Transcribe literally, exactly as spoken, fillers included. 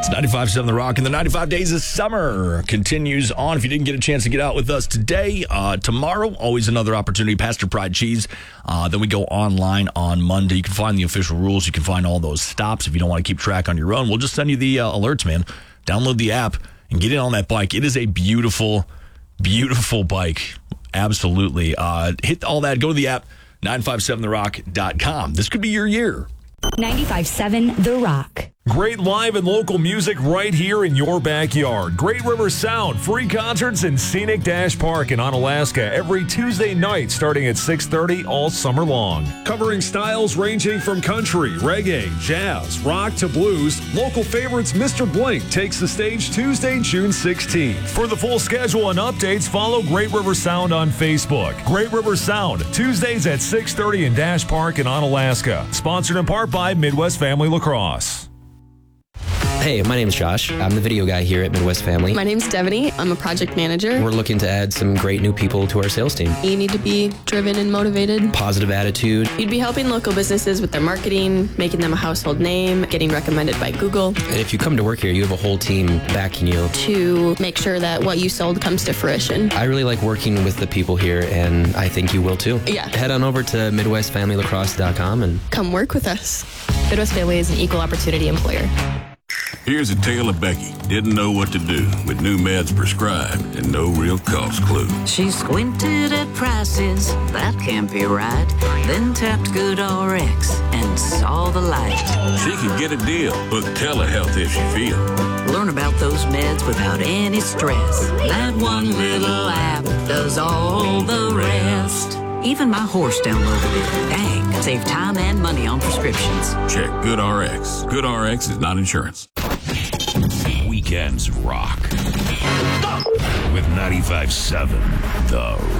It's ninety-five point seven The Rock, and the ninety-five Days of Summer continues on. If you didn't get a chance to get out with us today, uh, tomorrow, always another opportunity, Pastor Pride Cheese. Uh, then we go online on Monday. You can find the official rules. You can find all those stops if you don't want to keep track on your own. We'll just send you the uh, alerts, man. Download the app and get in on that bike. It is a beautiful, beautiful bike. Absolutely. Uh, hit all that. Go to the app, nine five seven the rock dot com. This could be your year. ninety-five point seven The Rock. Great live and local music right here in your backyard. Great River Sound, free concerts in Scenic Dash Park in Onalaska every Tuesday night starting at six thirty all summer long. Covering styles ranging from country, reggae, jazz, rock to blues, local favorites Mister Blink takes the stage Tuesday, June sixteenth. For the full schedule and updates, follow Great River Sound on Facebook. Great River Sound, Tuesdays at six thirty in Dash Park in Onalaska. Sponsored in part by Midwest Family Lacrosse. Hey, my name's Josh. I'm the video guy here at Midwest Family. My name's Devaney. I'm a project manager. We're looking to add some great new people to our sales team. You need to be driven and motivated. Positive attitude. You'd be helping local businesses with their marketing, making them a household name, getting recommended by Google. And if you come to work here, you have a whole team backing you. To make sure that what you sold comes to fruition. I really like working with the people here, and I think you will too. Yeah. Head on over to midwest family lacrosse dot com and come work with us. Midwest Family is an equal opportunity employer. Here's a tale of Becky. Didn't know what to do with new meds prescribed and no real cost clue. She squinted at prices, that can't be right. Then tapped GoodRx and saw the light. She could get a deal. Book telehealth if she feel. Learn about those meds without any stress. That one little app does all the rest. Even my horse downloaded it. Dang, save time and money on prescriptions. Check GoodRx. GoodRx is not insurance. Weekends rock. With ninety-five point seven The